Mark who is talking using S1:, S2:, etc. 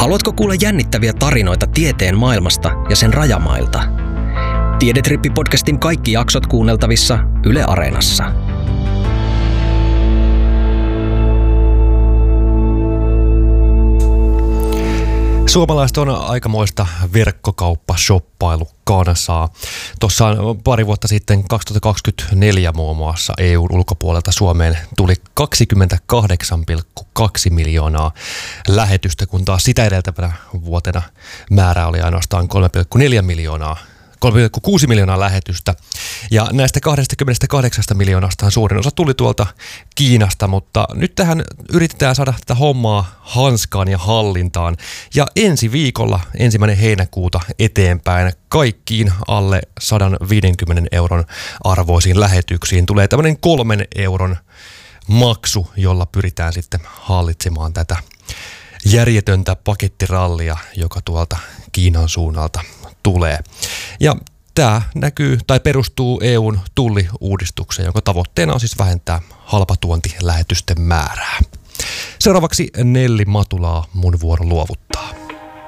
S1: Haluatko kuulla jännittäviä tarinoita tieteen maailmasta ja sen rajamailta? Tiedetrippi-podcastin kaikki jaksot kuunneltavissa Yle Areenassa.
S2: Suomalaiset on aikamoista verkkokauppa-shoppailukansaa. Tuossa pari vuotta sitten 2024 muun muassa EUn ulkopuolelta Suomeen tuli 28,2 miljoonaa lähetystä, kun taas sitä edeltävänä vuotena määrä oli ainoastaan 3,6 miljoonaa lähetystä. Ja näistä 28 miljoonasta suurin osa tuli tuolta Kiinasta, mutta nyt tähän yritetään saada tätä hommaa hanskaan ja hallintaan. Ja ensi viikolla 1. heinäkuuta eteenpäin kaikkiin alle 150 euron arvoisiin lähetyksiin tulee tämmöinen 3 euron maksu, jolla pyritään sitten hallitsemaan tätä järjetöntä pakettirallia, joka tuolta Kiinan suunnalta tulee. Ja tämä perustuu EUn tulliuudistukseen, jonka tavoitteena on siis vähentää halpatuontilähetysten määrää. Seuraavaksi Nelli Matulaa, mun vuoro luovuttaa.